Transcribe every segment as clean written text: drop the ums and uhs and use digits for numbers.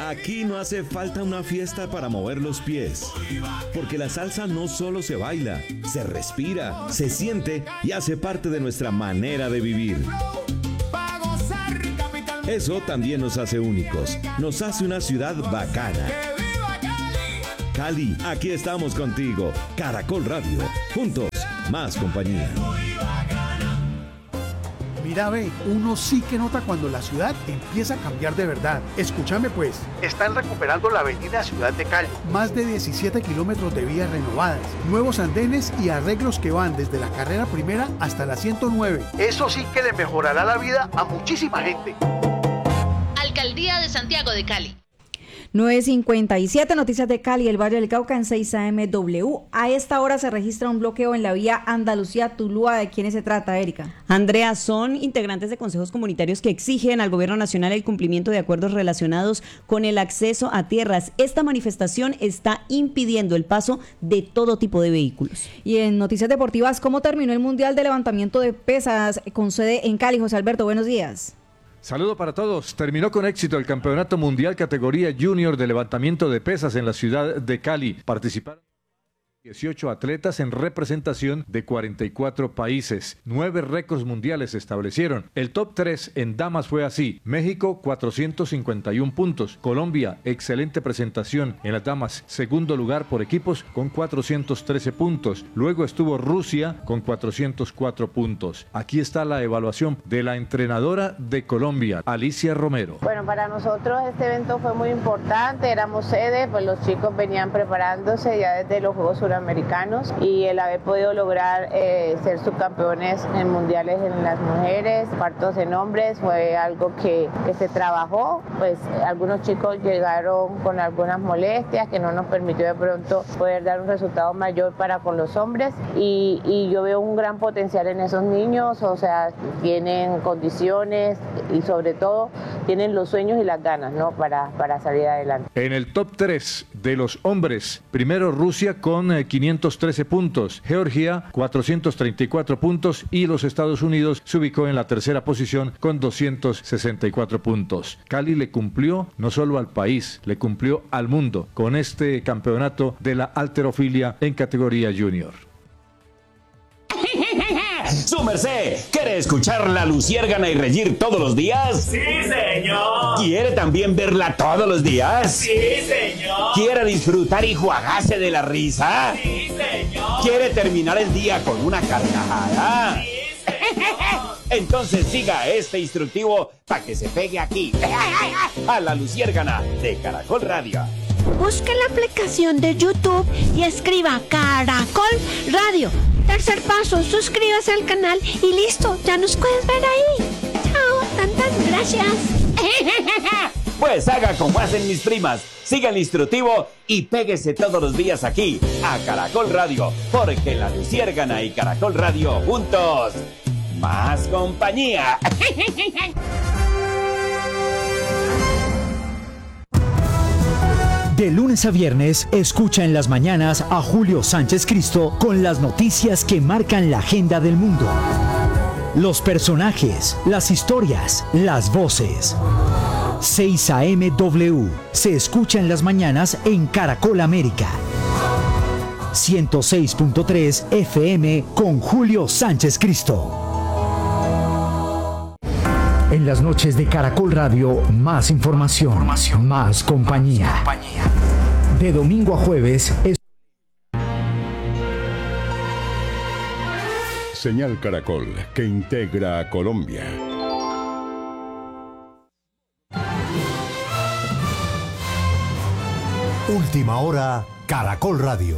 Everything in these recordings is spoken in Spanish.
Aquí no hace falta una fiesta para mover los pies, porque la salsa no solo se baila, se respira, se siente y hace parte de nuestra manera de vivir. Eso también nos hace únicos, nos hace una ciudad bacana. Cali, aquí estamos contigo. Caracol Radio, juntos, más compañía. Mira, ve, uno sí que nota cuando la ciudad empieza a cambiar de verdad. Escúchame pues, están recuperando la avenida Ciudad de Cali. Más de 17 kilómetros de vías renovadas, nuevos andenes y arreglos que van desde la carrera primera hasta la 109. Eso sí que le mejorará la vida a muchísima gente. Alcaldía de Santiago de Cali. 9:57, noticias de Cali, el Valle del Cauca en 6 AM-W. A esta hora se registra un bloqueo en la vía Andalucía-Tulúa. ¿De quiénes se trata, Erika? Andrea, son integrantes de consejos comunitarios que exigen al gobierno nacional el cumplimiento de acuerdos relacionados con el acceso a tierras. Esta manifestación está impidiendo el paso de todo tipo de vehículos. Y en noticias deportivas, ¿cómo terminó el Mundial de Levantamiento de Pesas con sede en Cali? José Alberto, buenos días. Saludo para todos. Terminó con éxito el Campeonato Mundial categoría Junior de levantamiento de pesas en la ciudad de Cali. Participaron 18 atletas en representación de 44 países. 9 récords mundiales se establecieron. El top 3 en damas fue así: México, 451 puntos. Colombia, excelente presentación en las damas. Segundo lugar por equipos con 413 puntos. Luego estuvo Rusia con 404 puntos. Aquí está la evaluación de la entrenadora de Colombia, Alicia Romero. Bueno, para nosotros este evento fue muy importante. Éramos sede, pues los chicos venían preparándose ya desde los Juegos Suramericanos, y el haber podido lograr ser subcampeones en mundiales en las mujeres, cuartos en hombres, fue algo que se trabajó. Pues algunos chicos llegaron con algunas molestias que no nos permitió de pronto poder dar un resultado mayor para con los hombres, y yo veo un gran potencial en esos niños. O sea, tienen condiciones y sobre todo tienen los sueños y las ganas, ¿no?, para salir adelante. En el top 3 de los hombres, primero Rusia con 513 puntos, Georgia 434 puntos y los Estados Unidos se ubicó en la tercera posición con 264 puntos. Cali le cumplió no solo al país, le cumplió al mundo con este campeonato de la halterofilia en categoría junior. ¡Su merced! ¿Quiere escuchar la Luciérgana y reír todos los días? ¡Sí, señor! ¿Quiere también verla todos los días? ¡Sí, señor! ¿Quiere disfrutar y jugarse de la risa? ¡Sí, señor! ¿Quiere terminar el día con una carcajada? ¡Sí, señor! Entonces siga este instructivo para que se pegue aquí, a la Luciérgana de Caracol Radio. Busque la aplicación de YouTube y escriba Caracol Radio. Tercer paso, suscríbase al canal y listo, ya nos puedes ver ahí. Chao, tantas gracias. Pues haga como hacen mis primas, siga el instructivo y péguese todos los días aquí, a Caracol Radio, porque la Luciérgana y Caracol Radio juntos, más compañía. De lunes a viernes, escucha en las mañanas a Julio Sánchez Cristo con las noticias que marcan la agenda del mundo. Los personajes, las historias, las voces. 6 AM-W se escucha en las mañanas en Caracol América. 106.3 FM con Julio Sánchez Cristo. En las noches de Caracol Radio, más información, más compañía. De domingo a jueves es... Señal Caracol, que integra a Colombia. Última hora, Caracol Radio.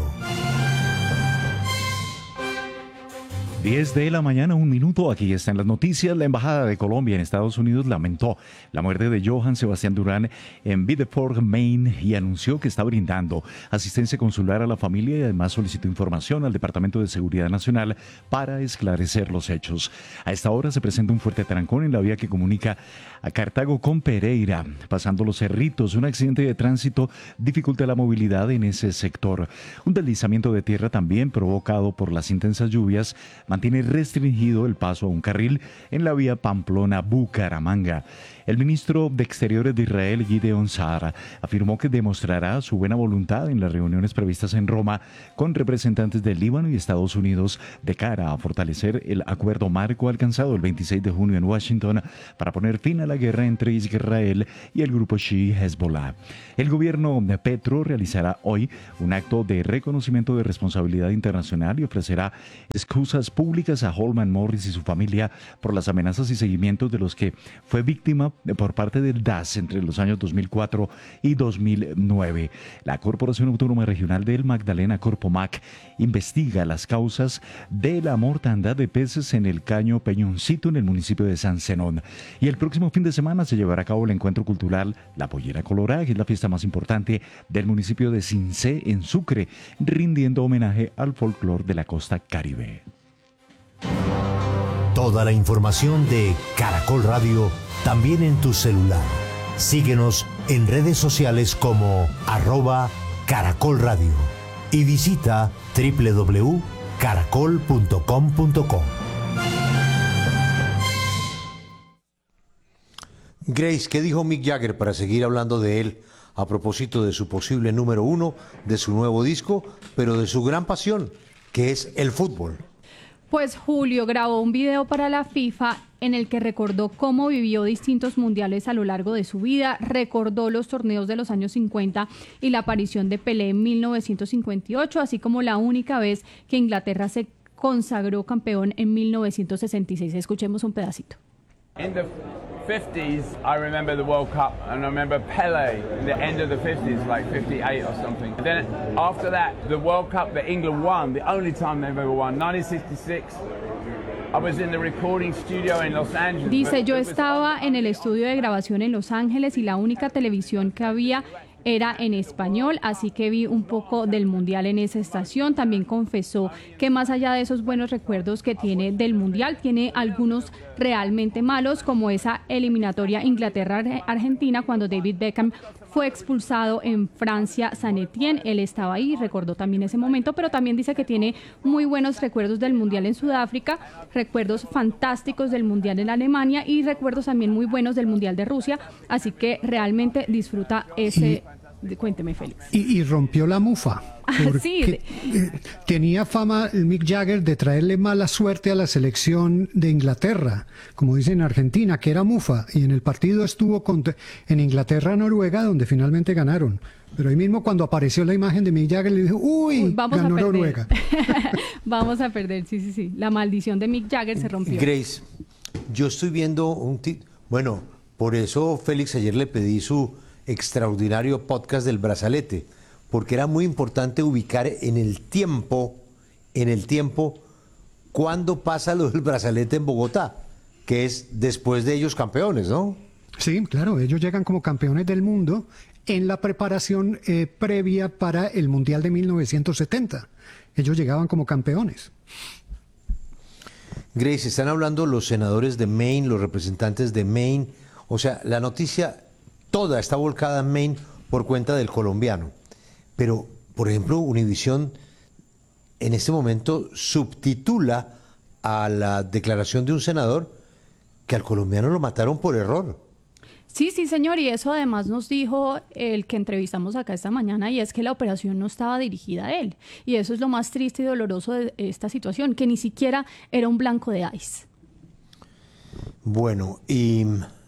10 de la mañana, 1 minuto. Aquí están las noticias. La Embajada de Colombia en Estados Unidos lamentó la muerte de Johann Sebastián Durán en Biddeford, Maine, y anunció que está brindando asistencia consular a la familia y además solicitó información al Departamento de Seguridad Nacional para esclarecer los hechos. A esta hora se presenta un fuerte trancón en la vía que comunica a Cartago con Pereira, pasando Los Cerritos. Un accidente de tránsito dificulta la movilidad en ese sector. Un deslizamiento de tierra también provocado por las intensas lluvias mantiene restringido el paso a un carril en la vía Pamplona-Bucaramanga. El ministro de Exteriores de Israel, Gideon Saar, afirmó que demostrará su buena voluntad en las reuniones previstas en Roma con representantes del Líbano y Estados Unidos de cara a fortalecer el acuerdo marco alcanzado el 26 de junio en Washington para poner fin a la guerra entre Israel y el grupo Shii Hezbollah. El gobierno de Petro realizará hoy un acto de reconocimiento de responsabilidad internacional y ofrecerá excusas públicas a Holman Morris y su familia por las amenazas y seguimientos de los que fue víctima por parte del DAS entre los años 2004 y 2009. La Corporación Autónoma Regional del Magdalena, Corpomac, investiga las causas de la mortandad de peces en el Caño Peñoncito en el municipio de San Zenón. Y el próximo fin de semana se llevará a cabo el encuentro cultural La Pollera Colorada, que es la fiesta más importante del municipio de Cincé, en Sucre, rindiendo homenaje al folclore de la costa Caribe. Toda la información de Caracol Radio también en tu celular. Síguenos en redes sociales como @Caracol Radio y visita www.caracol.com.co. Grace, ¿qué dijo Mick Jagger para seguir hablando de él a propósito de su posible número 1, de su nuevo disco, pero de su gran pasión, que es el fútbol? Pues Julio grabó un video para la FIFA en el que recordó cómo vivió distintos mundiales a lo largo de su vida, recordó los torneos de los años 50 y la aparición de Pelé en 1958, así como la única vez que Inglaterra se consagró campeón en 1966. Escuchemos un pedacito. In the 50s, I remember the World Cup, and I remember Pelé in the end of the 50s, like 58 or something. And then after that, the World Cup that England won, the only time they've ever won, 1966. I was in the recording studio in Los Angeles. Dice, yo estaba en el estudio de grabación en Los Ángeles y la única televisión que había era en español, así que vi un poco del Mundial en esa estación. También confesó que más allá de esos buenos recuerdos que tiene del Mundial, tiene algunos realmente malos, como esa eliminatoria Inglaterra-Argentina cuando David Beckham fue expulsado en Francia Saint-Étienne. Él estaba ahí, recordó también ese momento, pero también dice que tiene muy buenos recuerdos del Mundial en Sudáfrica, recuerdos fantásticos del Mundial en Alemania y recuerdos también muy buenos del Mundial de Rusia, así que realmente disfruta ese... Cuénteme, Félix. Y rompió la mufa. Porque tenía fama el Mick Jagger de traerle mala suerte a la selección de Inglaterra, como dicen en Argentina, que era mufa, y en el partido estuvo en Inglaterra-Noruega, donde finalmente ganaron. Pero ahí mismo cuando apareció la imagen de Mick Jagger le dijo, uy, ganó Noruega. Vamos a perder, sí. La maldición de Mick Jagger se rompió. Grace, yo estoy viendo bueno, por eso Félix ayer le pedí su extraordinario podcast del brazalete, porque era muy importante ubicar en el tiempo cuándo pasa lo del brazalete en Bogotá, que es después de ellos campeones, ¿no? Sí, claro, ellos llegan como campeones del mundo en la preparación previa para el Mundial de 1970. Ellos llegaban como campeones. Grace, están hablando los senadores de Maine, los representantes de Maine, o sea, la noticia toda está volcada en Maine por cuenta del colombiano. Pero, por ejemplo, Univisión en este momento subtitula a la declaración de un senador que al colombiano lo mataron por error. Sí, señor, y eso además nos dijo el que entrevistamos acá esta mañana, y es que la operación no estaba dirigida a él. Y eso es lo más triste y doloroso de esta situación, que ni siquiera era un blanco de ICE. Bueno, y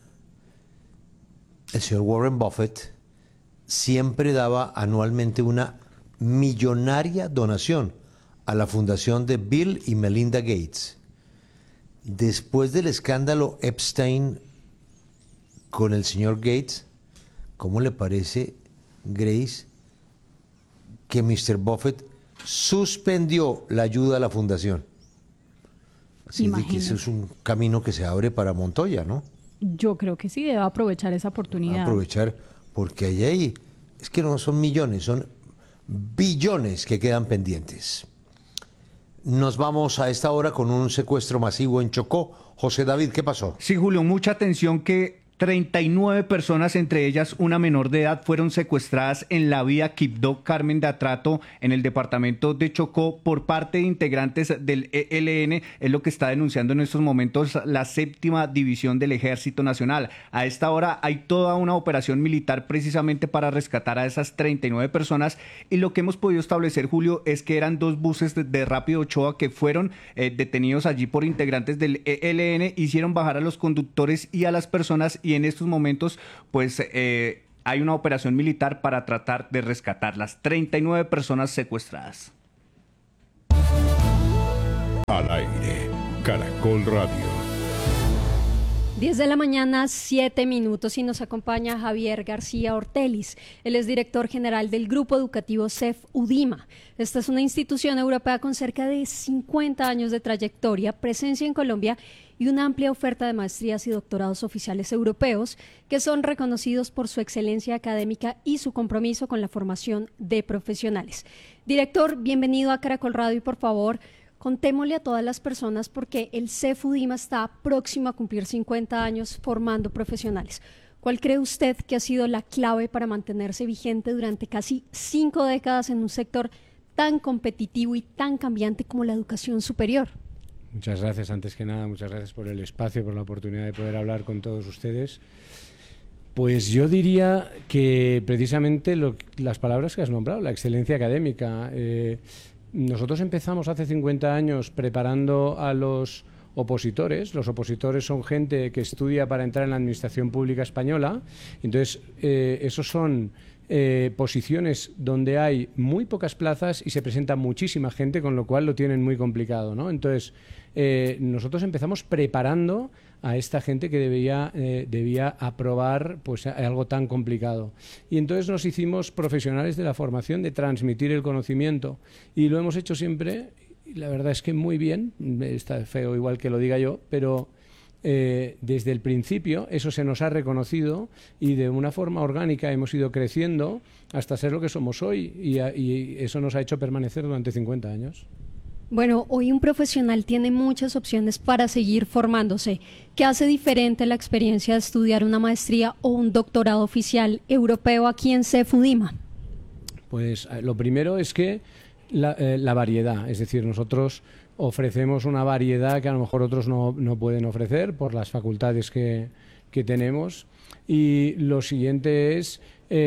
el señor Warren Buffett siempre daba anualmente una millonaria donación a la fundación de Bill y Melinda Gates. Después del escándalo Epstein con el señor Gates, ¿cómo le parece, Grace, que Mr. Buffett suspendió la ayuda a la fundación? Así de que eso es un camino que se abre para Montoya, ¿no? Yo creo que sí, debe aprovechar esa oportunidad. Aprovechar, porque ahí es que no son millones, son billones que quedan pendientes. Nos vamos a esta hora con un secuestro masivo en Chocó. José David, ¿qué pasó? Sí, Julio, mucha atención que 39 personas, entre ellas una menor de edad, fueron secuestradas en la vía Quibdó Carmen de Atrato, en el departamento de Chocó, por parte de integrantes del ELN, es lo que está denunciando en estos momentos la 7ª División del Ejército Nacional. A esta hora hay toda una operación militar precisamente para rescatar a esas 39 personas, y lo que hemos podido establecer, Julio, es que eran 2 buses de Rápido Ochoa que fueron detenidos allí por integrantes del ELN, hicieron bajar a los conductores y a las personas, y en estos momentos pues hay una operación militar para tratar de rescatar las 39 personas secuestradas. Al aire, Caracol Radio. 10 de la mañana, 7 minutos, y nos acompaña Javier García Ortelis. Él es director general del Grupo Educativo CEF UDIMA. Esta es una institución europea con cerca de 50 años de trayectoria, presencia en Colombia y una amplia oferta de maestrías y doctorados oficiales europeos que son reconocidos por su excelencia académica y su compromiso con la formación de profesionales. Director, bienvenido a Caracol Radio y por favor, contémosle a todas las personas porque el CEF UDIMA está próximo a cumplir 50 años formando profesionales. ¿Cuál cree usted que ha sido la clave para mantenerse vigente durante casi 5 décadas en un sector tan competitivo y tan cambiante como la educación superior? Muchas gracias, antes que nada, muchas gracias por el espacio, por la oportunidad de poder hablar con todos ustedes. Pues yo diría que precisamente las palabras que has nombrado, la excelencia académica. Nosotros empezamos hace 50 años preparando a los opositores. Los opositores son gente que estudia para entrar en la administración pública española. Entonces, esos son posiciones donde hay muy pocas plazas y se presenta muchísima gente, con lo cual lo tienen muy complicado, ¿no? Entonces, nosotros empezamos preparando a esta gente que debía aprobar pues algo tan complicado. Y entonces nos hicimos profesionales de la formación, de transmitir el conocimiento, y lo hemos hecho siempre, y la verdad es que muy bien. Está feo igual que lo diga yo, pero desde el principio eso se nos ha reconocido y de una forma orgánica hemos ido creciendo hasta ser lo que somos hoy, y eso nos ha hecho permanecer durante 50 años. Bueno, hoy un profesional tiene muchas opciones para seguir formándose. ¿Qué hace diferente la experiencia de estudiar una maestría o un doctorado oficial europeo aquí en CEF UDIMA? Pues lo primero es que la variedad, es decir, nosotros ofrecemos una variedad que a lo mejor otros no pueden ofrecer por las facultades que tenemos, y lo siguiente es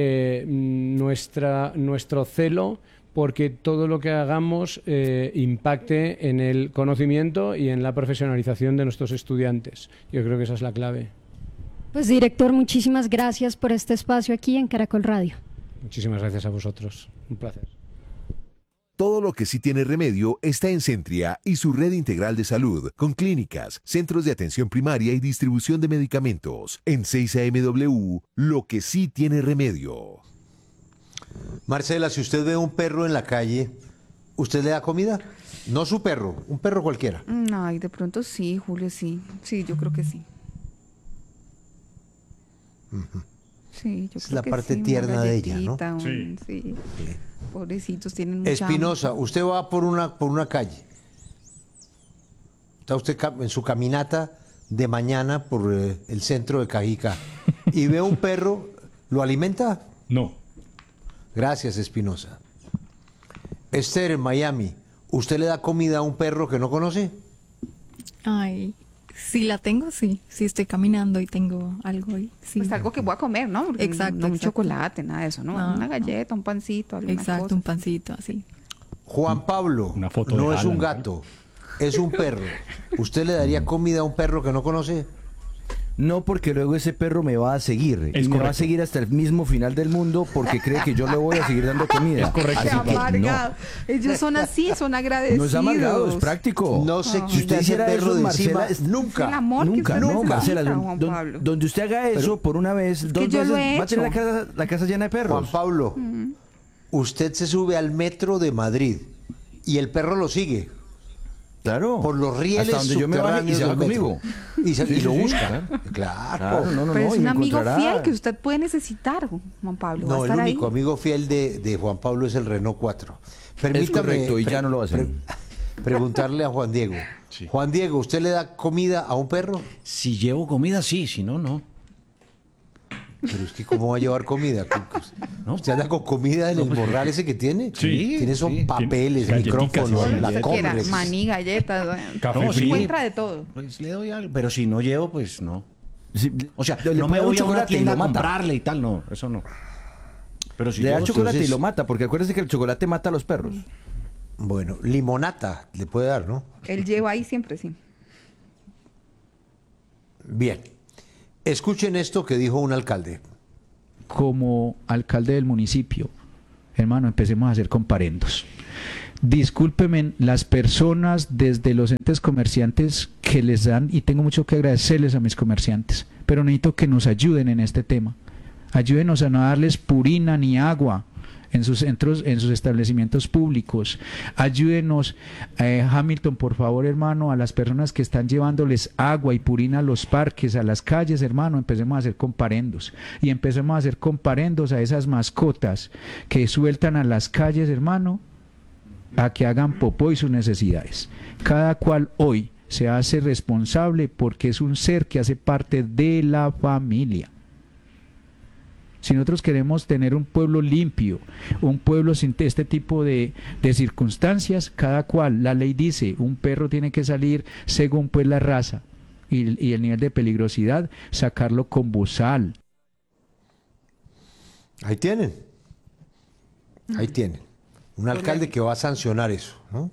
nuestro celo porque todo lo que hagamos impacte en el conocimiento y en la profesionalización de nuestros estudiantes. Yo creo que esa es la clave. Pues director, muchísimas gracias por este espacio aquí en Caracol Radio. Muchísimas gracias a vosotros, un placer. Todo lo que sí tiene remedio está en Centria y su red integral de salud, con clínicas, centros de atención primaria y distribución de medicamentos. En 6AMW, lo que sí tiene remedio. Marcela, si usted ve un perro en la calle, ¿usted le da comida? No su perro, un perro cualquiera. Ay, de pronto sí, Julio, sí. Sí, yo creo que sí. Sí, yo es creo la que parte sí, tierna de ella, ¿no? Sí. Pobrecitos, tienen mucha Espinosa, usted va por una calle. Está usted en su caminata de mañana por el centro de Cajica y ve un perro, ¿lo alimenta? No. Gracias, Espinosa. Esther, en Miami, ¿usted le da comida a un perro que no conoce? Ay, si la tengo, sí. Si estoy caminando y tengo algo ahí. Sí. Pues algo que voy a comer, ¿no? Porque Exacto. No un chocolate, nada de eso, ¿no? Una galleta, un pancito, alguna cosa. Un pancito, así. Juan Pablo, no es un gato, es un perro. ¿Usted le daría comida a un perro que no conoce? No, porque luego ese perro me va a seguir. Y me va a seguir hasta el mismo final del mundo porque cree que yo le voy a seguir dando comida. Es correcto. Así que amargado. No. Ellos son así, son agradecidos. No es amargado, es práctico. No se si usted hiciera eso, Marcela, nunca. Es el amor nunca, que no, Marcela, donde usted haga eso por una vez, dos veces, va a tener la casa llena de perros. Juan Pablo, usted se sube al metro de Madrid y el perro lo sigue. Claro. Por los rieles hasta donde yo me baje y se va conmigo. Y lo busca. Claro. Pero es un amigo fiel que usted puede necesitar, Juan Pablo. No, el único amigo fiel de Juan Pablo es el Renault 4. Permítame, es correcto, y ya no lo va a hacer. Preguntarle a Juan Diego. Sí. Juan Diego, ¿usted le da comida a un perro? Si llevo comida, sí, si no, no. Pero es que ¿cómo va a llevar comida? ¿No? ¿Usted anda con comida en el morral ese que tiene? Sí. Tiene son papeles, Galletitas, micrófonos, la Quiera, Converse. maní, galletas, Café no, frío. encuentra de todo. Pues le doy algo, pero si no llevo, pues no. Sí, O sea, le no me pone voy a una chocolate y tienda lo a mata. comprarle y tal, no, eso no. Pero si Le da llevo, chocolate entonces- y lo mata, porque acuérdese que el chocolate mata a los perros. Bueno, limonata le puede dar, ¿no? Él lleva ahí siempre, sí. Bien. Escuchen esto que dijo un alcalde. Como alcalde del municipio, hermano, empecemos a hacer comparendos. Discúlpenme las personas desde los entes comerciantes que les dan, y tengo mucho que agradecerles a mis comerciantes, pero necesito que nos ayuden en este tema. Ayúdenos a no darles purina ni agua en sus centros, en sus establecimientos públicos. Ayúdenos, Hamilton, por favor, hermano, a las personas que están llevándoles agua y purina a los parques, a las calles, hermano, empecemos a hacer comparendos. Y empecemos a hacer comparendos a esas mascotas que sueltan a las calles, hermano, a que hagan popó y sus necesidades. Cada cual hoy se hace responsable porque es un ser que hace parte de la familia. Si nosotros queremos tener un pueblo limpio, un pueblo sin este tipo de circunstancias, cada cual, la ley dice, un perro tiene que salir según pues la raza y el nivel de peligrosidad, sacarlo con bozal. Ahí tienen. Ahí tienen. Un alcalde que va a sancionar eso, ¿no?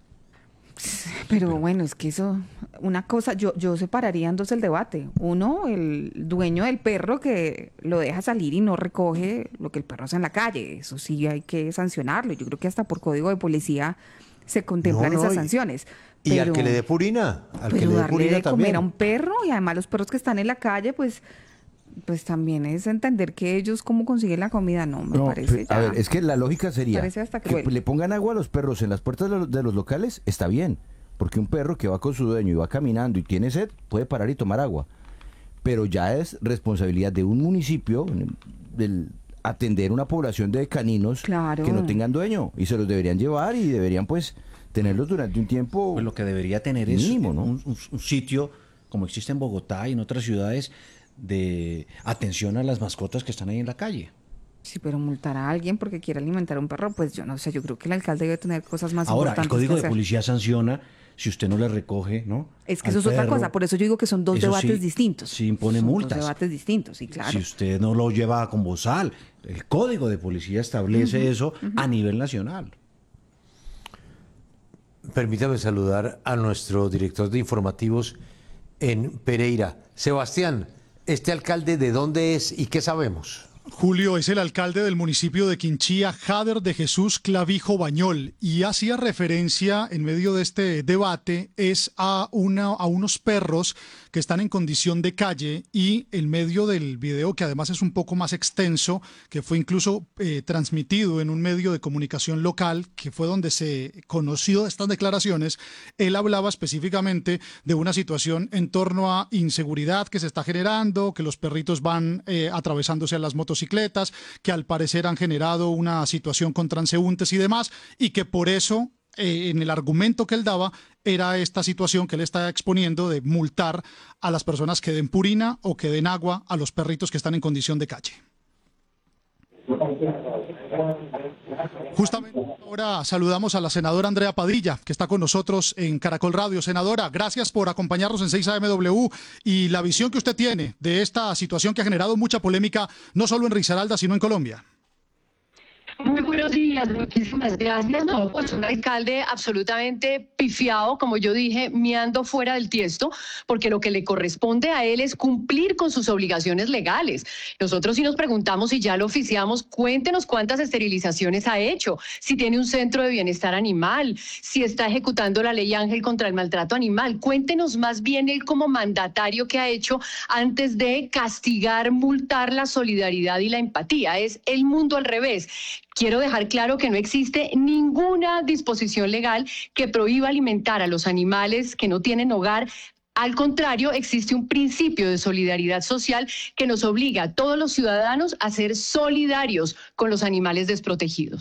Pero bueno, es que eso, una cosa, yo separaría en dos el debate. Uno, el dueño del perro que lo deja salir y no recoge lo que el perro hace en la calle. Eso sí hay que sancionarlo. Yo creo que hasta por código de policía se contemplan esas sanciones. Y al que le dé purina, al que pero le dé darle purina de también. comer a un perro, y además los perros que están en la calle, pues también es entender que ellos cómo consiguen la comida. No, me parece A ver, es que la lógica sería parece hasta que cruel. le pongan agua a los perros en las puertas de los locales, está bien, porque un perro que va con su dueño y va caminando y tiene sed, puede parar y tomar agua. Pero ya es responsabilidad de un municipio del atender una población de caninos que no tengan dueño, y se los deberían llevar y deberían pues tenerlos durante un tiempo. Pues lo que debería tener mínimo, es ¿no? un sitio, como existe en Bogotá y en otras ciudades, de atención a las mascotas que están ahí en la calle. Sí, pero multar a alguien porque quiere alimentar a un perro, pues yo no sé, yo creo que el alcalde debe tener cosas más Ahora, importantes el Código que de hacer. Policía sanciona si usted no le recoge, ¿no? Es que al eso es otra perro. cosa, por eso yo digo que son dos Eso debates sí, distintos. Sí impone Son multas. dos debates distintos, sí, claro. Si usted no lo lleva con bozal, el Código de Policía establece eso a nivel nacional. Permítame saludar a nuestro director de informativos en Pereira. Sebastián, ¿este alcalde de dónde es y qué sabemos? Julio es el alcalde del municipio de Quinchía, Jader de Jesús Clavijo Bañol, y hacía referencia en medio de este debate es a unos perros que están en condición de calle, y en medio del video, que además es un poco más extenso, que fue incluso transmitido en un medio de comunicación local, que fue donde se conoció estas declaraciones, él hablaba específicamente de una situación en torno a inseguridad que se está generando, que los perritos van atravesándose a las motocicletas, que al parecer han generado una situación con transeúntes y demás, y que por eso en el argumento que él daba era esta situación que él está exponiendo de multar a las personas que den purina o que den agua a los perritos que están en condición de calle. Justamente ahora saludamos a la senadora Andrea Padilla, que está con nosotros en Caracol Radio. Senadora, gracias por acompañarnos en 6 AMW y la visión que usted tiene de esta situación que ha generado mucha polémica, no solo en Risaralda, sino en Colombia. Muy buenos días, muchísimas gracias. No, pues un alcalde absolutamente pifiado, como yo dije, miando fuera del tiesto, porque lo que le corresponde a él es cumplir con sus obligaciones legales. Nosotros sí nos preguntamos y ya lo oficiamos, cuéntenos cuántas esterilizaciones ha hecho, si tiene un centro de bienestar animal, si está ejecutando la ley Ángel contra el maltrato animal. Cuéntenos más bien él como mandatario que ha hecho antes de castigar, multar la solidaridad y la empatía. Es el mundo al revés. Quiero dejar claro que no existe ninguna disposición legal que prohíba alimentar a los animales que no tienen hogar. Al contrario, existe un principio de solidaridad social que nos obliga a todos los ciudadanos a ser solidarios con los animales desprotegidos.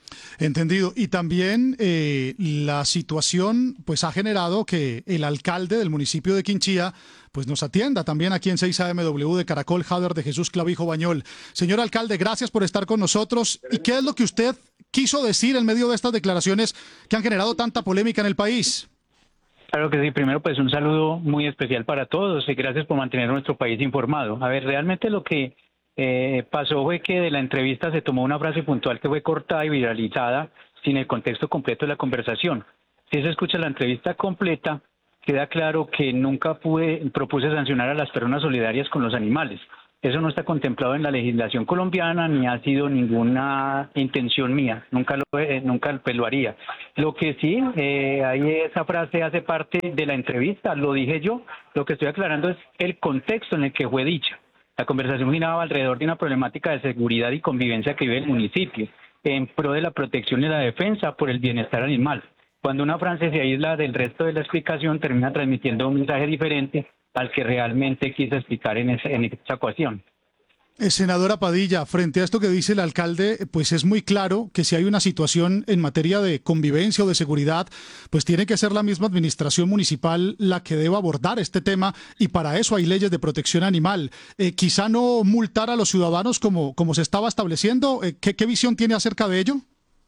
Entendido. Y también la situación pues ha generado que el alcalde del municipio de Quinchía pues nos atienda también aquí en 6AMW de Caracol, Jader de Jesús Clavijo Bañol. Señor alcalde, gracias por estar con nosotros. ¿Y qué es lo que usted quiso decir en medio de estas declaraciones que han generado tanta polémica en el país? Claro que sí. Primero, pues un saludo muy especial para todos y gracias por mantener a nuestro país informado. A ver, realmente lo que pasó fue que de la entrevista se tomó una frase puntual que fue cortada y viralizada sin el contexto completo de la conversación. Si se escucha la entrevista completa, queda claro que nunca propuse sancionar a las personas solidarias con los animales. Eso no está contemplado en la legislación colombiana ni ha sido ninguna intención mía. Nunca lo haría. Lo que sí, ahí esa frase hace parte de la entrevista, lo dije yo. Lo que estoy aclarando es el contexto en el que fue dicha. La conversación giraba alrededor de una problemática de seguridad y convivencia que vive el municipio, en pro de la protección y la defensa por el bienestar animal. Cuando una frase se aísla del resto de la explicación, termina transmitiendo un mensaje diferente al que realmente quise explicar en esa ocasión. Senadora Padilla, frente a esto que dice el alcalde, pues es muy claro que si hay una situación en materia de convivencia o de seguridad, pues tiene que ser la misma administración municipal la que deba abordar este tema y para eso hay leyes de protección animal. Quizá no multar a los ciudadanos como se estaba estableciendo. ¿Qué visión tiene acerca de ello?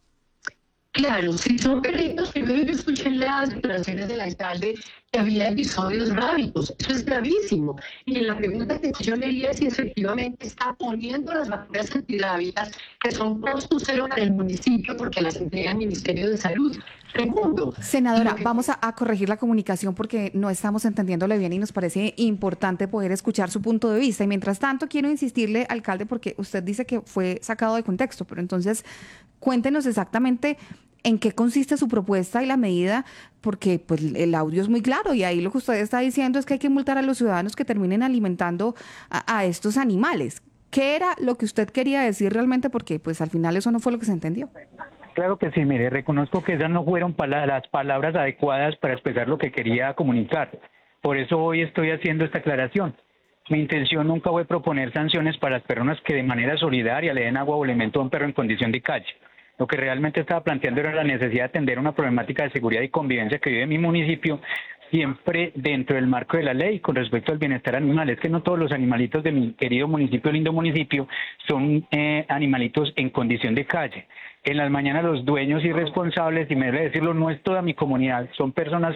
Claro, si son perritos, primero yo escuché en las declaraciones del alcalde que había episodios rábicos. Eso es gravísimo. Y en la pregunta que yo leía es si efectivamente está poniendo las vacunas antirrábicas, que son costo cero para el municipio porque las entrega el Ministerio de Salud. Segundo. Senadora, vamos a corregir la comunicación porque no estamos entendiéndole bien y nos parece importante poder escuchar su punto de vista. Y mientras tanto, quiero insistirle, alcalde, porque usted dice que fue sacado de contexto, pero entonces cuéntenos exactamente en qué consiste su propuesta y la medida, porque pues el audio es muy claro y ahí lo que usted está diciendo es que hay que multar a los ciudadanos que terminen alimentando a estos animales. ¿Qué era lo que usted quería decir realmente? Porque pues al final eso no fue lo que se entendió. Claro que sí, mire, reconozco que esas no fueron las palabras adecuadas para expresar lo que quería comunicar. Por eso hoy estoy haciendo esta aclaración. Mi intención nunca fue proponer sanciones para las personas que de manera solidaria le den agua o alimento a un perro en condición de calle. Lo que realmente estaba planteando era la necesidad de atender una problemática de seguridad y convivencia que vive mi municipio, siempre dentro del marco de la ley con respecto al bienestar animal. Es que no todos los animalitos de mi querido municipio, lindo municipio, son animalitos en condición de calle. En las mañanas los dueños irresponsables, y me debe decirlo, no es toda mi comunidad, son personas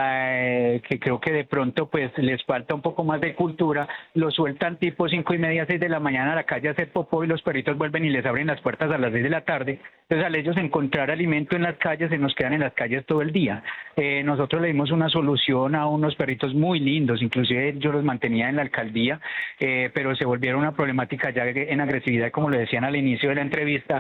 que creo que de pronto pues les falta un poco más de cultura, los sueltan tipo 5:30, 6 de la mañana a la calle a hacer popó y los perritos vuelven y les abren las puertas a las 6 de la tarde. Entonces al ellos encontrar alimento en las calles, se nos quedan en las calles todo el día. Nosotros le dimos una solución a unos perritos muy lindos, inclusive yo los mantenía en la alcaldía, pero se volvieron una problemática ya en agresividad, como le decían al inicio de la entrevista,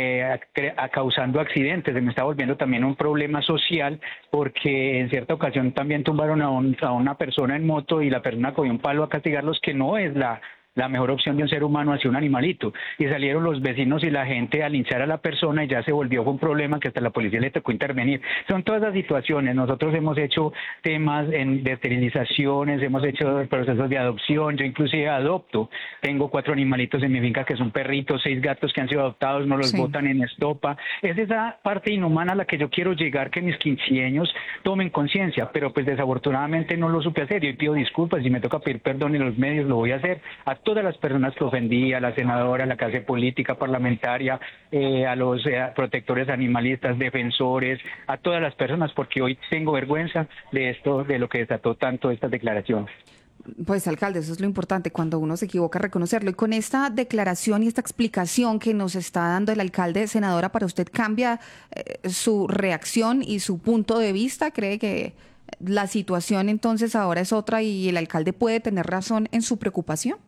causando accidentes. Se me está volviendo también un problema social porque en cierta ocasión también tumbaron a una persona en moto y la persona cogió un palo a castigarlos, que no es la mejor opción de un ser humano hacia un animalito. Y salieron los vecinos y la gente a linchar a la persona y ya se volvió un problema que hasta la policía le tocó intervenir. Son todas las situaciones. Nosotros hemos hecho temas de esterilizaciones, hemos hecho procesos de adopción. Yo inclusive adopto. Tengo 4 animalitos en mi finca que son perritos, 6 gatos que han sido adoptados, no los botan en estopa. Es esa parte inhumana a la que yo quiero llegar, que mis quinceaños tomen conciencia, pero pues desafortunadamente no lo supe hacer. Yo pido disculpas, si me toca pedir perdón en los medios lo voy a hacer. A todas las personas que ofendí, a la senadora, a la clase política, parlamentaria, a los protectores animalistas, defensores, a todas las personas, porque hoy tengo vergüenza de esto, de lo que desató tanto esta declaración. Pues alcalde, eso es lo importante, cuando uno se equivoca, reconocerlo. Y con esta declaración y esta explicación que nos está dando el alcalde, senadora, ¿para usted cambia su reacción y su punto de vista? ¿Cree que la situación entonces ahora es otra y el alcalde puede tener razón en su preocupación?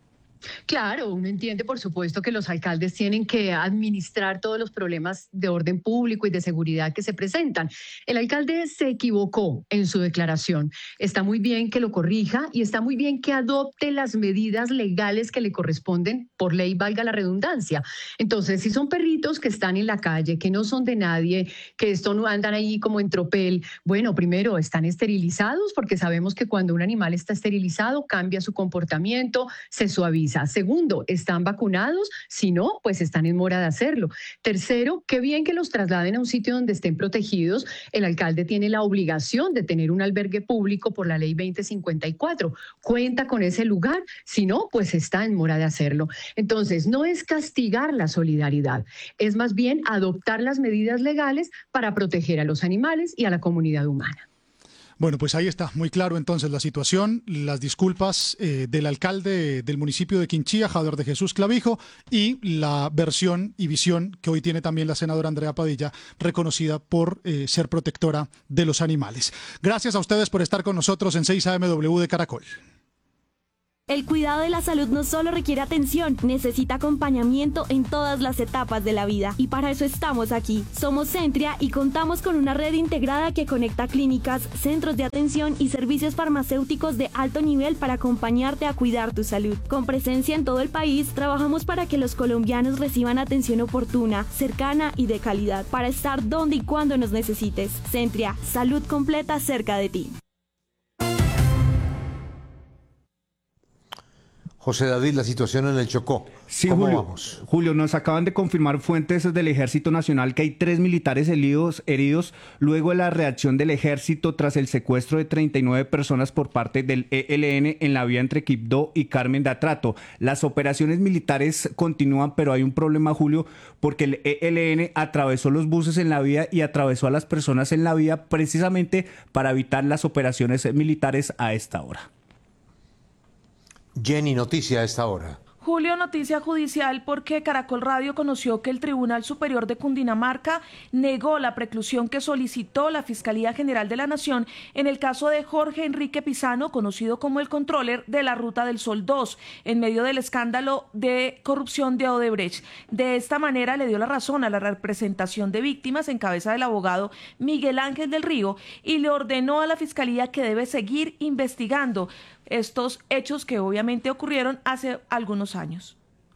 Claro, uno entiende, por supuesto, que los alcaldes tienen que administrar todos los problemas de orden público y de seguridad que se presentan. El alcalde se equivocó en su declaración. Está muy bien que lo corrija y está muy bien que adopte las medidas legales que le corresponden por ley, valga la redundancia. Entonces, si son perritos que están en la calle, que no son de nadie, que esto no andan ahí como en tropel, bueno, primero están esterilizados, porque sabemos que cuando un animal está esterilizado cambia su comportamiento, se suaviza. garantiza. Segundo, ¿están vacunados? Si no, pues están en mora de hacerlo. Tercero, qué bien que los trasladen a un sitio donde estén protegidos. El alcalde tiene la obligación de tener un albergue público por la ley 2054. Cuenta con ese lugar. Si no, pues está en mora de hacerlo. Entonces, no es castigar la solidaridad, es más bien adoptar las medidas legales para proteger a los animales y a la comunidad humana. Bueno, pues ahí está, muy claro entonces la situación, las disculpas del alcalde del municipio de Quinchía, Javier de Jesús Clavijo, y la versión y visión que hoy tiene también la senadora Andrea Padilla, reconocida por ser protectora de los animales. Gracias a ustedes por estar con nosotros en 6 AMW de Caracol. El cuidado de la salud no solo requiere atención, necesita acompañamiento en todas las etapas de la vida. Y para eso estamos aquí. Somos Centria y contamos con una red integrada que conecta clínicas, centros de atención y servicios farmacéuticos de alto nivel para acompañarte a cuidar tu salud. Con presencia en todo el país, trabajamos para que los colombianos reciban atención oportuna, cercana y de calidad, para estar donde y cuando nos necesites. Centria, salud completa cerca de ti. José David, la situación en el Chocó. Sí, ¿Cómo Julio, vamos? Julio, nos acaban de confirmar fuentes del Ejército Nacional que hay 3 militares heridos luego de la reacción del Ejército tras el secuestro de 39 personas por parte del ELN en la vía entre Quibdó y Carmen de Atrato. Las operaciones militares continúan, pero hay un problema, Julio, porque el ELN atravesó los buses en la vía y atravesó a las personas en la vía precisamente para evitar las operaciones militares a esta hora. Jenny, noticia a esta hora. Julio, noticia judicial porque Caracol Radio conoció que el Tribunal Superior de Cundinamarca negó la preclusión que solicitó la Fiscalía General de la Nación en el caso de Jorge Enrique Pizano, conocido como el controller de la Ruta del Sol 2, en medio del escándalo de corrupción de Odebrecht. De esta manera le dio la razón a la representación de víctimas en cabeza del abogado Miguel Ángel del Río y le ordenó a la Fiscalía que debe seguir investigando estos hechos que obviamente ocurrieron hace algunos años.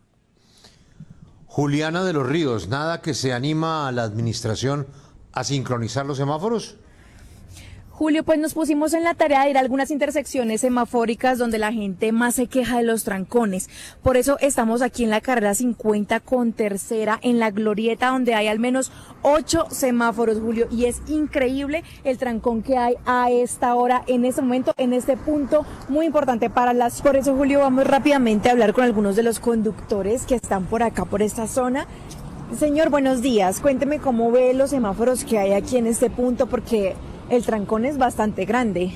Juliana de los Ríos, ¿nada que se anima a la administración a sincronizar los semáforos? Julio, pues nos pusimos en la tarea de ir a algunas intersecciones semafóricas donde la gente más se queja de los trancones. Por eso estamos aquí en la carrera 50 con tercera, en la glorieta, donde hay al menos 8 semáforos, Julio. Y es increíble el trancón que hay a esta hora, en este momento, en este punto muy importante para las... Por eso, Julio, vamos rápidamente a hablar con algunos de los conductores que están por acá, por esta zona. Señor, buenos días. Cuénteme cómo ve los semáforos que hay aquí en este punto, porque el trancón es bastante grande.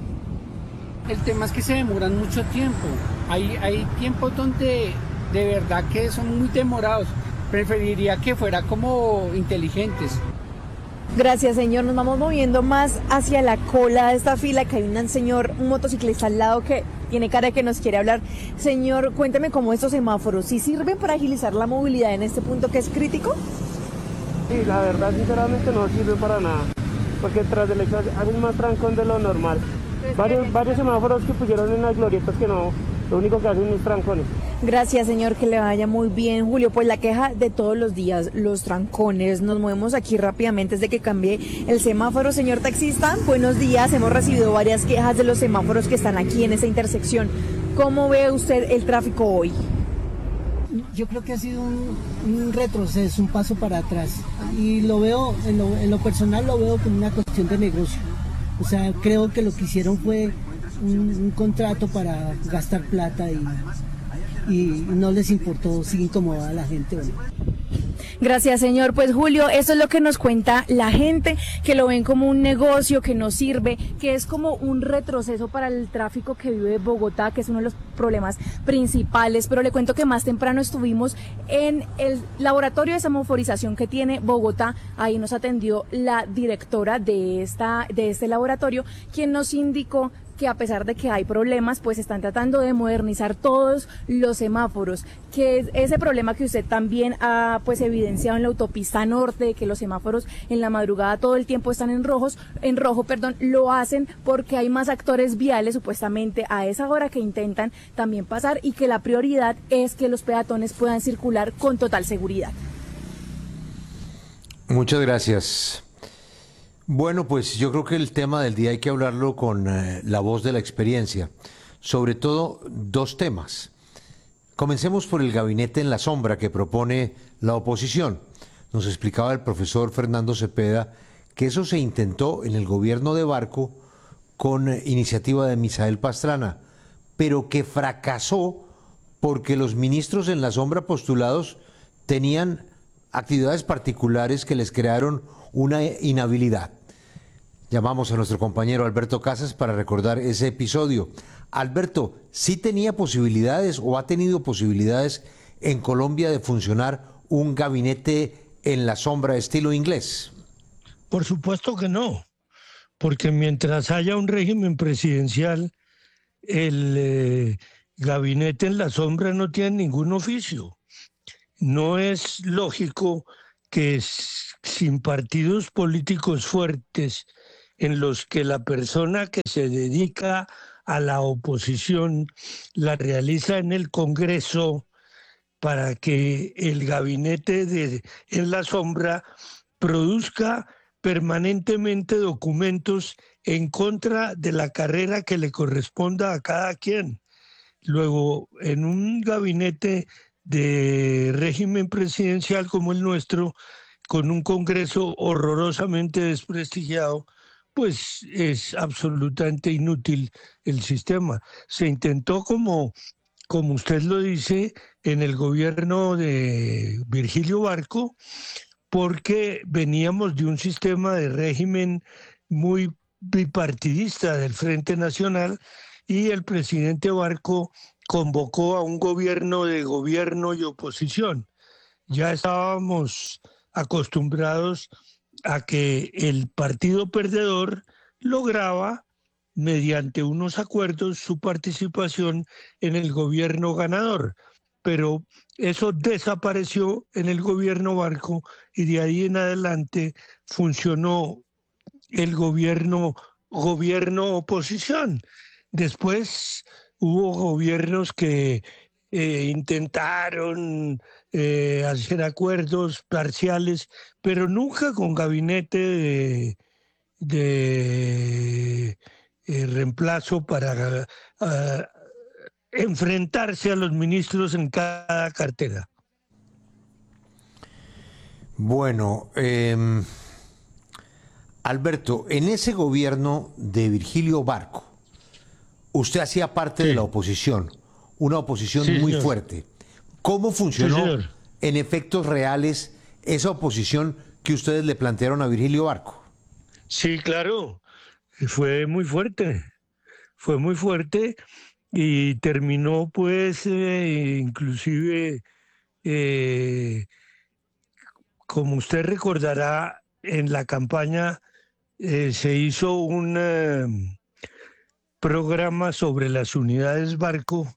El tema es que se demoran mucho tiempo. Hay tiempos donde de verdad que son muy demorados. Preferiría que fuera como inteligentes. Gracias, señor. Nos vamos moviendo más hacia la cola de esta fila, que hay un motociclista al lado que tiene cara de que nos quiere hablar. Señor, cuénteme cómo estos semáforos, ¿sí sirven para agilizar la movilidad en este punto que es crítico? Sí, la verdad, sinceramente no sirve para nada, porque tras del hecho hacen más trancón de lo normal. Varios semáforos que pusieron en las glorietas que no, lo único que hacen es trancones. Gracias, señor, que le vaya muy bien. Julio, pues la queja de todos los días, los trancones. Nos movemos aquí rápidamente desde que cambie el semáforo. Señor taxista, buenos días. Hemos recibido varias quejas de los semáforos que están aquí en esta intersección. ¿Cómo ve usted el tráfico hoy? Yo creo que ha sido un retroceso, un paso para atrás. Y lo veo, en lo personal lo veo como una cuestión de negocio. O sea, creo que lo que hicieron fue un contrato para gastar plata y no les importó si incomodaba a la gente o no. Gracias, señor. Pues Julio, eso es lo que nos cuenta la gente, que lo ven como un negocio que no sirve, que es como un retroceso para el tráfico que vive Bogotá, que es uno de los problemas principales. Pero le cuento que más temprano estuvimos en el laboratorio de semaforización que tiene Bogotá. Ahí nos atendió la directora de este laboratorio, quien nos indicó que a pesar de que hay problemas, pues están tratando de modernizar todos los semáforos, que ese problema que usted también ha pues evidenciado en la autopista norte, que los semáforos en la madrugada todo el tiempo están en rojo, lo hacen porque hay más actores viales supuestamente a esa hora que intentan también pasar, y que la prioridad es que los peatones puedan circular con total seguridad. Muchas gracias. Bueno, pues yo creo que el tema del día hay que hablarlo con la voz de la experiencia. Sobre todo 2 temas. Comencemos por el gabinete en la sombra que propone la oposición. Nos explicaba el profesor Fernando Cepeda que eso se intentó en el gobierno de Barco con iniciativa de Misael Pastrana, pero que fracasó porque los ministros en la sombra postulados tenían actividades particulares que les crearon una inhabilidad. Llamamos a nuestro compañero Alberto Casas para recordar ese episodio. Alberto, ¿sí tenía posibilidades o ha tenido posibilidades en Colombia de funcionar un gabinete en la sombra estilo inglés? Por supuesto que no, porque mientras haya un régimen presidencial, el gabinete en la sombra no tiene ningún oficio. No es lógico que sin partidos políticos fuertes en los que la persona que se dedica a la oposición la realiza en el Congreso para que el gabinete en la sombra produzca permanentemente documentos en contra de la carrera que le corresponda a cada quien. Luego, en un gabinete de régimen presidencial como el nuestro, con un Congreso horrorosamente desprestigiado, pues es absolutamente inútil el sistema. Se intentó, como usted lo dice, en el gobierno de Virgilio Barco, porque veníamos de un sistema de régimen muy bipartidista del Frente Nacional y el presidente Barco convocó a un gobierno de gobierno y oposición. Ya estábamos acostumbrados a que el partido perdedor lograba, mediante unos acuerdos, su participación en el gobierno ganador. Pero eso desapareció en el gobierno Barco y de ahí en adelante funcionó el gobierno-oposición. Después hubo gobiernos que intentaron hacer acuerdos parciales, pero nunca con gabinete de reemplazo para enfrentarse a los ministros en cada cartera. Bueno, Alberto, en ese gobierno de Virgilio Barco, usted hacía parte de la oposición, una oposición muy fuerte. ¿Cómo funcionó en efectos reales esa oposición que ustedes le plantearon a Virgilio Barco? Sí, claro, fue muy fuerte y terminó pues inclusive, como usted recordará, en la campaña se hizo un programa sobre las unidades Barco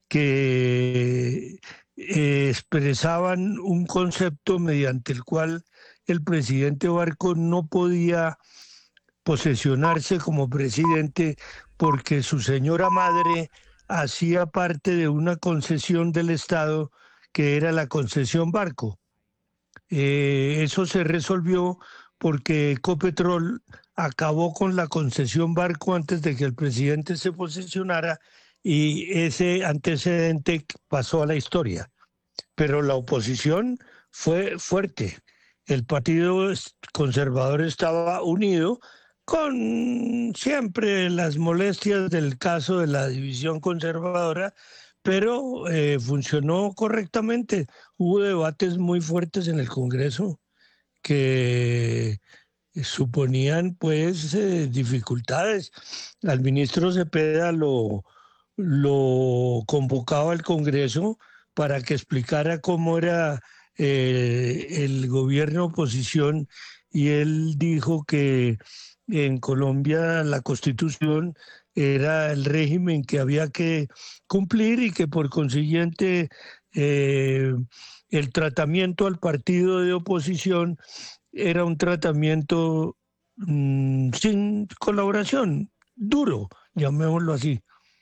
que expresaban un concepto mediante el cual el presidente Barco no podía posesionarse como presidente porque su señora madre hacía parte de una concesión del Estado que era la concesión Barco. Eso se resolvió porque Ecopetrol acabó con la concesión Barco antes de que el presidente se posesionara y ese antecedente pasó a la historia. Pero la oposición fue fuerte. El Partido Conservador estaba unido con siempre las molestias del caso de la división conservadora, pero funcionó correctamente. Hubo debates muy fuertes en el Congreso que suponían pues dificultades. Al ministro Cepeda lo convocaba al Congreso para que explicara cómo era el gobierno oposición y él dijo que en Colombia la Constitución era el régimen que había que cumplir y que por consiguiente el tratamiento al partido de oposición era un tratamiento sin colaboración, duro, llamémoslo así.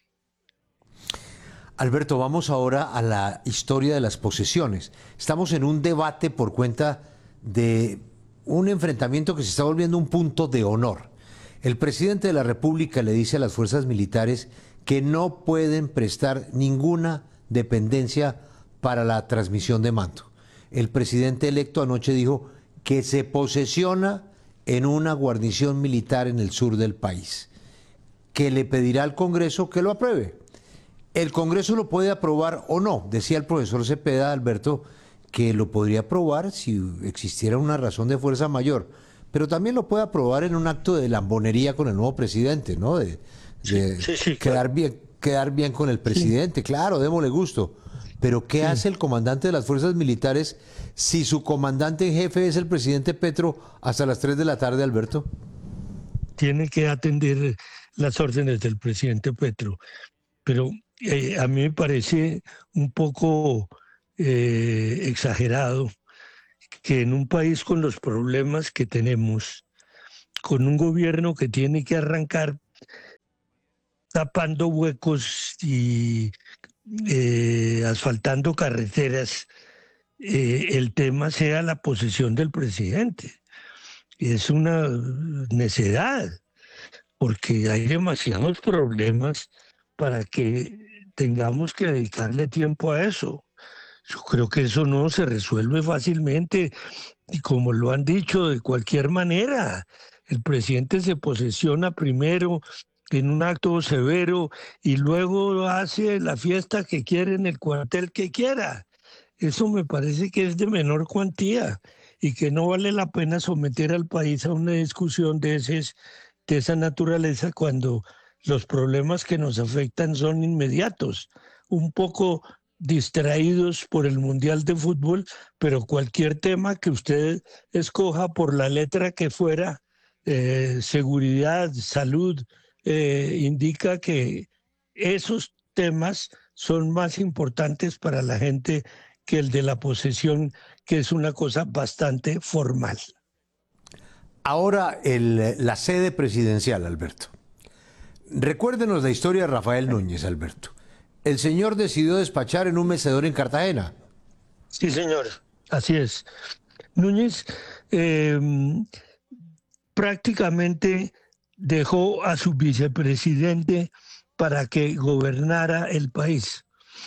Alberto, vamos ahora a la historia de las posesiones. Estamos en un debate por cuenta de un enfrentamiento que se está volviendo un punto de honor. El presidente de la República le dice a las fuerzas militares que no pueden prestar ninguna dependencia para la transmisión de mando. El presidente electo anoche dijo que se posesiona en una guarnición militar en el sur del país, que le pedirá al Congreso que lo apruebe. El Congreso lo puede aprobar o no, decía el profesor Cepeda, Alberto, que lo podría aprobar si existiera una razón de fuerza mayor, pero también lo puede aprobar en un acto de lambonería con el nuevo presidente, ¿no? De quedar bien con el presidente, claro, démosle gusto. Pero ¿qué hace el comandante de las fuerzas militares si su comandante en jefe es el presidente Petro hasta las 3 de la tarde, Alberto? Tiene que atender las órdenes del presidente Petro. Pero a mí me parece un poco exagerado que en un país con los problemas que tenemos, con un gobierno que tiene que arrancar tapando huecos y asfaltando carreteras, el tema sea la posesión del presidente. Es una necedad, porque hay demasiados problemas para que tengamos que dedicarle tiempo a eso. Yo creo que eso no se resuelve fácilmente, y como lo han dicho, de cualquier manera. El presidente se posesiona primero en un acto severo y luego hace la fiesta que quiere en el cuartel que quiera. Eso me parece que es de menor cuantía y que no vale la pena someter al país a una discusión de esa naturaleza cuando los problemas que nos afectan son inmediatos, un poco distraídos por el Mundial de Fútbol, pero cualquier tema que usted escoja por la letra que fuera, seguridad, salud, indica que esos temas son más importantes para la gente que el de la posesión, que es una cosa bastante formal. Ahora la sede presidencial, Alberto. Recuérdenos la historia de Rafael Núñez, Alberto. El señor decidió despachar en un mecedor en Cartagena. Sí, señor, así es. Núñez prácticamente dejó a su vicepresidente para que gobernara el país.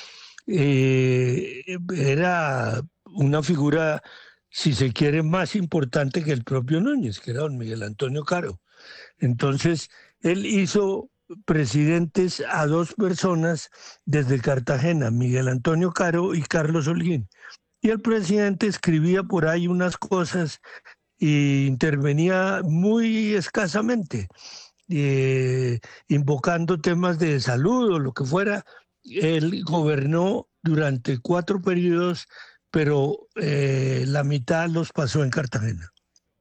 Era una figura, si se quiere, más importante que el propio Núñez, que era don Miguel Antonio Caro. Entonces, él hizo presidentes a dos personas desde Cartagena, Miguel Antonio Caro y Carlos Holguín. Y el presidente escribía por ahí unas cosas e intervenía muy escasamente, invocando temas de salud o lo que fuera. Él gobernó durante 4 periodos, pero la mitad los pasó en Cartagena.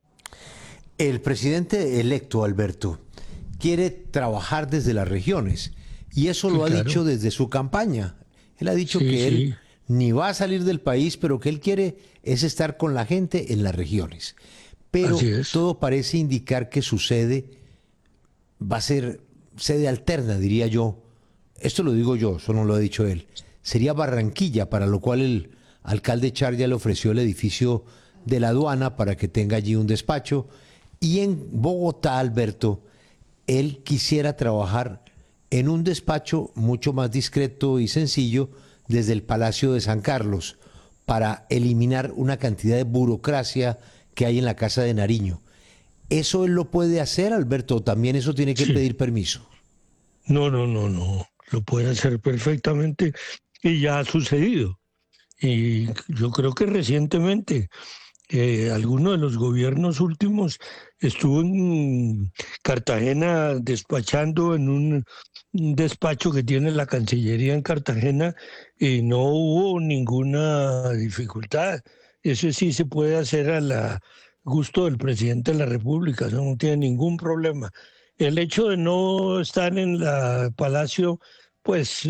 El presidente electo, Alberto, quiere trabajar desde las regiones y eso lo ha dicho desde su campaña. Él ha dicho que él ni va a salir del país, pero que él quiere es estar con la gente en las regiones. Pero todo parece indicar que su sede va a ser sede alterna, diría yo. Esto lo digo yo, eso no lo ha dicho él. Sería Barranquilla, para lo cual el alcalde Char ya le ofreció el edificio de la aduana para que tenga allí un despacho. Y en Bogotá, Alberto, él quisiera trabajar en un despacho mucho más discreto y sencillo desde el Palacio de San Carlos para eliminar una cantidad de burocracia que hay en la Casa de Nariño. ¿Eso él lo puede hacer, Alberto, o también eso tiene que pedir permiso? No, lo puede hacer perfectamente y ya ha sucedido. Y yo creo que recientemente alguno de los gobiernos últimos estuvo en Cartagena despachando en un despacho que tiene la Cancillería en Cartagena y no hubo ninguna dificultad. Eso sí se puede hacer a gusto del presidente de la República, eso no tiene ningún problema. El hecho de no estar en el Palacio, pues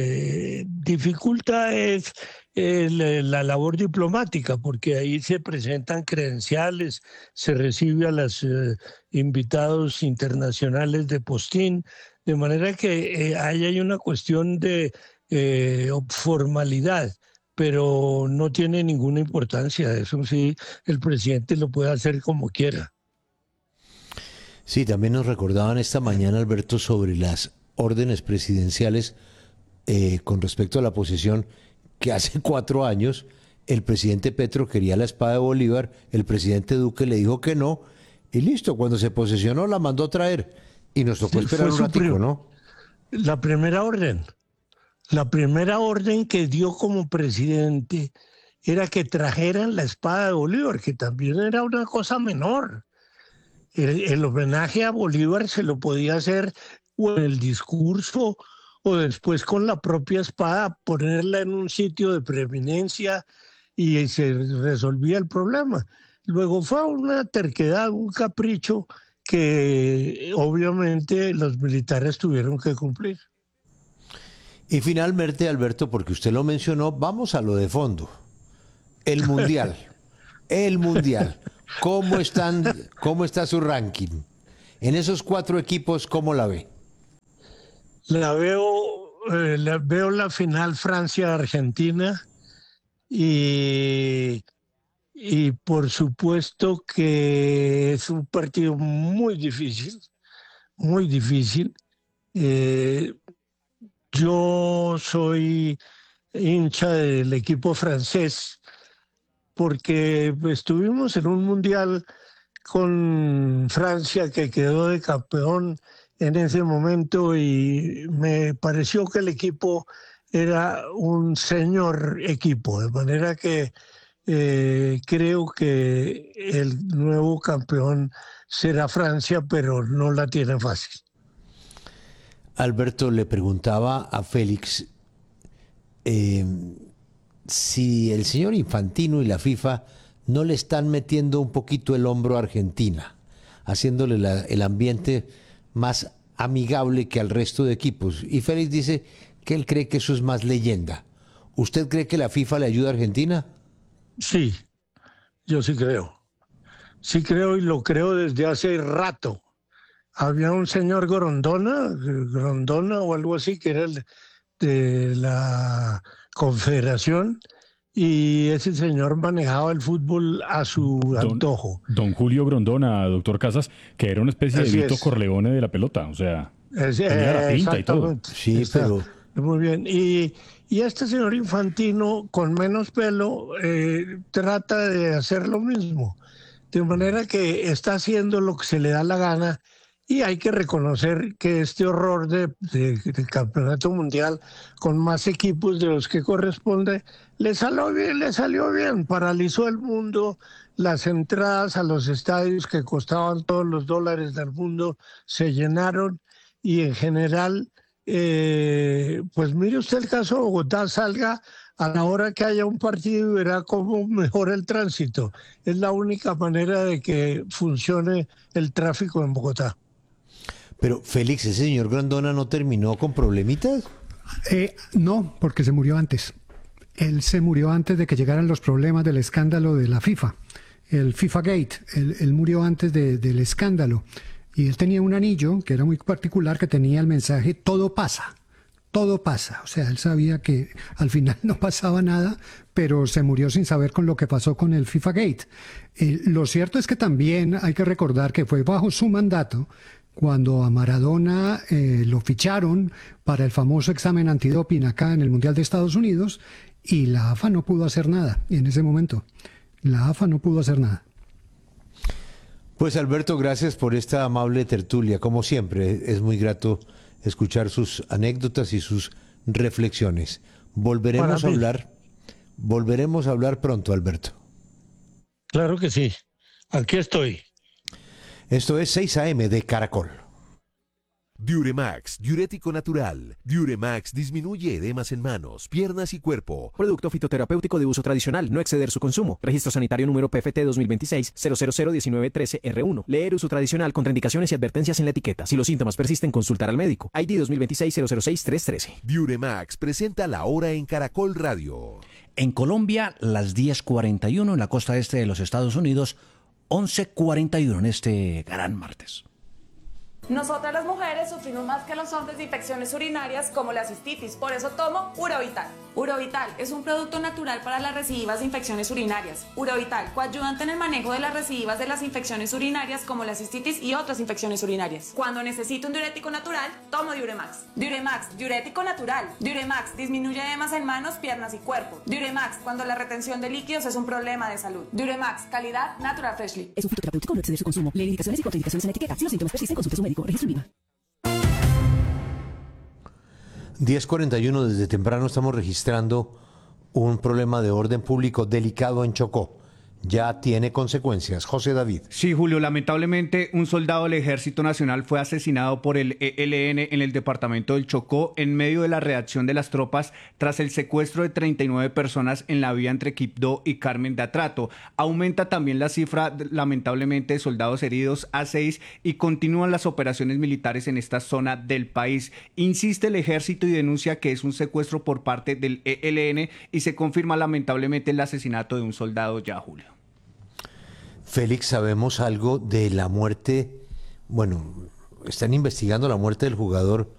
dificulta la labor diplomática, porque ahí se presentan credenciales, se recibe a los invitados internacionales de postín, de manera que ahí hay una cuestión de formalidad, pero no tiene ninguna importancia. Eso sí, el presidente lo puede hacer como quiera. Sí, también nos recordaban esta mañana, Alberto, sobre las órdenes presidenciales con respecto a la posesión, que hace 4 años el presidente Petro quería la espada de Bolívar, el presidente Duque le dijo que no, y listo, cuando se posesionó la mandó a traer, y nos tocó esperar un ratico, ¿no? La primera orden que dio como presidente era que trajeran la espada de Bolívar, que también era una cosa menor. El homenaje a Bolívar se lo podía hacer o en el discurso o después con la propia espada, ponerla en un sitio de preeminencia y se resolvía el problema. Luego fue una terquedad, un capricho que obviamente los militares tuvieron que cumplir. Y finalmente, Alberto, porque usted lo mencionó, vamos a lo de fondo. El Mundial. El Mundial. ¿Cómo está su ranking? En esos 4 equipos, ¿cómo la ve? Veo la final Francia-Argentina y por supuesto que es un partido muy difícil, muy difícil. Yo soy hincha del equipo francés porque estuvimos en un mundial con Francia que quedó de campeón en ese momento y me pareció que el equipo era un señor equipo, de manera que creo que el nuevo campeón será Francia, pero no la tiene fácil. Alberto, le preguntaba a Félix si el señor Infantino y la FIFA no le están metiendo un poquito el hombro a Argentina, haciéndole el ambiente más amigable que al resto de equipos. Y Félix dice que él cree que eso es más leyenda. ¿Usted cree que la FIFA le ayuda a Argentina? Sí, yo sí creo. Sí creo y lo creo desde hace rato. Había un señor Grondona o algo así, que era el de la Confederación, y ese señor manejaba el fútbol a su antojo. Don Julio Grondona, doctor Casas, que era una especie de Vito Corleone de la pelota, o sea, tenía la pinta y todo. Sí, pero... Muy bien, y este señor Infantino, con menos pelo, trata de hacer lo mismo, de manera que está haciendo lo que se le da la gana. Y hay que reconocer que este horror de campeonato mundial con más equipos de los que corresponde le salió bien, paralizó el mundo, las entradas a los estadios que costaban todos los dólares del mundo se llenaron y en general, pues mire usted el caso de Bogotá, salga a la hora que haya un partido y verá cómo mejora el tránsito. Es la única manera de que funcione el tráfico en Bogotá. Pero Félix, ¿ese señor Grondona no terminó con problemitas? No, porque se murió antes. Él se murió antes de que llegaran los problemas del escándalo de la FIFA, el FIFA Gate. Él murió antes del escándalo. Y él tenía un anillo que era muy particular, que tenía el mensaje "todo pasa". Todo pasa. O sea, él sabía que al final no pasaba nada, pero se murió sin saber con lo que pasó con el FIFA Gate. Lo cierto es que también hay que recordar que fue bajo su mandato cuando a Maradona lo ficharon para el famoso examen antidoping acá en el Mundial de Estados Unidos, y la AFA no pudo hacer nada en ese momento. La AFA no pudo hacer nada. Pues Alberto, gracias por esta amable tertulia. Como siempre, es muy grato escuchar sus anécdotas y sus reflexiones. Volveremos a hablar pronto, Alberto. Claro que sí. Aquí estoy. Esto es 6 AM de Caracol. Diuremax, diurético natural. Diuremax disminuye edemas en manos, piernas y cuerpo. Producto fitoterapéutico de uso tradicional, no exceder su consumo. Registro sanitario número PFT 2026-0001913-R1. Leer uso tradicional, contraindicaciones y advertencias en la etiqueta. Si los síntomas persisten, consultar al médico. ID 2026-006-313. Diuremax presenta la hora en Caracol Radio. En Colombia, las 10:41, en la costa este de los Estados Unidos, 11:41 en este gran martes. Nosotras las mujeres sufrimos más que los hombres de infecciones urinarias como la cistitis, por eso tomo Urovital. Urovital es un producto natural para las recidivas de infecciones urinarias. Urovital, coayudante en el manejo de las recidivas de las infecciones urinarias como la cistitis y otras infecciones urinarias. Cuando necesito un diurético natural, tomo Diuremax. Diuremax, diurético natural. Diuremax disminuye edemas en manos, piernas y cuerpo. Diuremax, cuando la retención de líquidos es un problema de salud. Diuremax, calidad Natural Freshly. Es un fitoterapéutico, no exceder su consumo. Lee indicaciones y contraindicaciones en la etiqueta. Si los síntomas persisten, consulte a su médico. Registro INVIMA. 10:41, desde temprano estamos registrando un problema de orden público delicado en Chocó. Ya tiene consecuencias. José David. Sí, Julio, lamentablemente un soldado del Ejército Nacional fue asesinado por el ELN en el departamento del Chocó en medio de la reacción de las tropas tras el secuestro de 39 personas en la vía entre Quibdó y Carmen de Atrato. Aumenta también la cifra, lamentablemente, de soldados heridos a 6 y continúan las operaciones militares en esta zona del país. Insiste el Ejército y denuncia que es un secuestro por parte del ELN y se confirma lamentablemente el asesinato de un soldado ya, Julio. Félix, ¿sabemos algo de la muerte? Bueno, están investigando la muerte del jugador